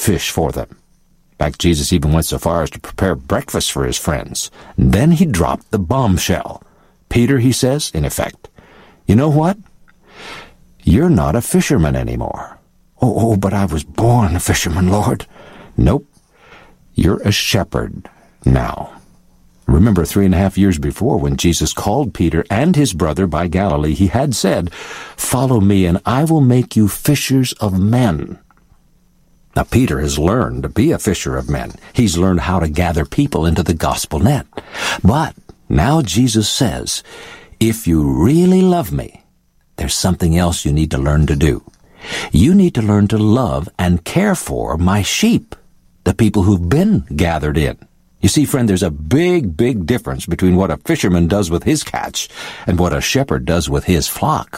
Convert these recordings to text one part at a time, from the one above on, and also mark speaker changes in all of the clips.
Speaker 1: fish for them. In fact, Jesus even went so far as to prepare breakfast for his friends. And then he dropped the bombshell. Peter, he says, in effect, you know what? You're not a fisherman anymore. Oh, but I was born a fisherman, Lord. Nope. You're a shepherd now. Remember 3.5 years before, when Jesus called Peter and his brother by Galilee, he had said, "Follow me, and I will make you fishers of men." Now, Peter has learned to be a fisher of men. He's learned how to gather people into the gospel net. But now Jesus says, if you really love me, there's something else you need to learn to do. You need to learn to love and care for my sheep, the people who've been gathered in. You see, friend, there's a big, big difference between what a fisherman does with his catch and what a shepherd does with his flock.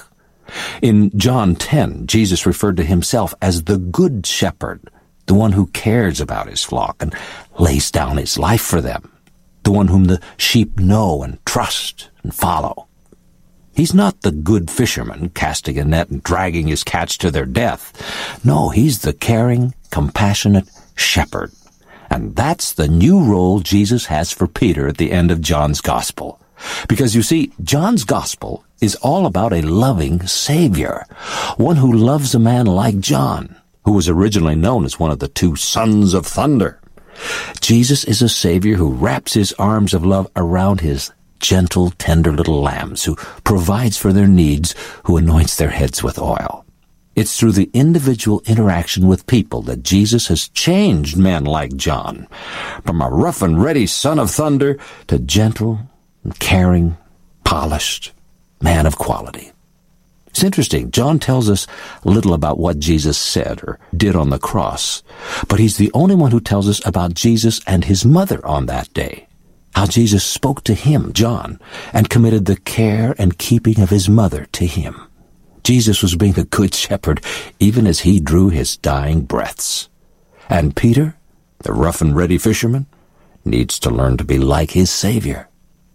Speaker 1: In John 10, Jesus referred to himself as the good shepherd, the one who cares about his flock and lays down his life for them, the one whom the sheep know and trust and follow. He's not the good fisherman casting a net and dragging his catch to their death. No, he's the caring, compassionate shepherd. And that's the new role Jesus has for Peter at the end of John's Gospel. Because you see, John's Gospel is all about a loving Savior, one who loves a man like John, who was originally known as one of the 2 sons of thunder. Jesus is a Savior who wraps his arms of love around his gentle, tender little lambs, who provides for their needs, who anoints their heads with oil. It's through the individual interaction with people that Jesus has changed men like John, from a rough and ready son of thunder to gentle and caring, polished man of quality. It's interesting. John tells us little about what Jesus said or did on the cross, but he's the only one who tells us about Jesus and his mother on that day, how Jesus spoke to him, John, and committed the care and keeping of his mother to him. Jesus was being a good shepherd even as he drew his dying breaths. And Peter, the rough and ready fisherman, needs to learn to be like his Savior.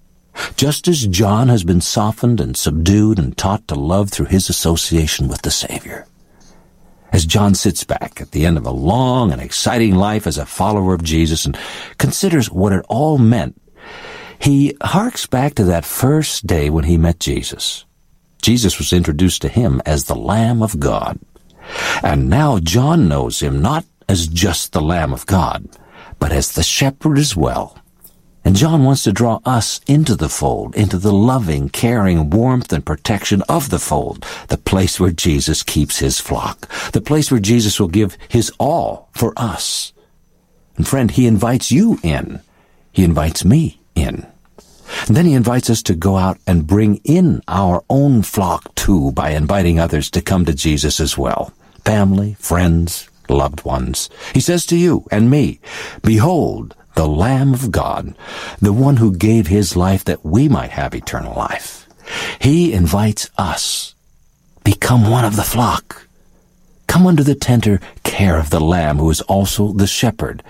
Speaker 1: Just as John has been softened and subdued and taught to love through his association with the Savior. As John sits back at the end of a long and exciting life as a follower of Jesus and considers what it all meant, he harks back to that first day when he met Jesus. Jesus was introduced to him as the Lamb of God. And now John knows him not as just the Lamb of God, but as the shepherd as well. And John wants to draw us into the fold, into the loving, caring warmth and protection of the fold, the place where Jesus keeps his flock, the place where Jesus will give his all for us. And friend, he invites you in. He invites me in. And then he invites us to go out and bring in our own flock too by inviting others to come to Jesus as well. Family, friends, loved ones. He says to you and me, behold, the Lamb of God, the one who gave his life that we might have eternal life. He invites us. Become one of the flock. Come under the tender care of the Lamb who is also the shepherd.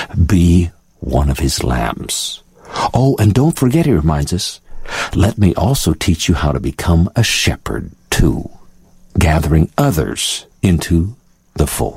Speaker 1: Be one of his lambs. Oh, and don't forget, he reminds us, let me also teach you how to become a shepherd too, gathering others into the fold.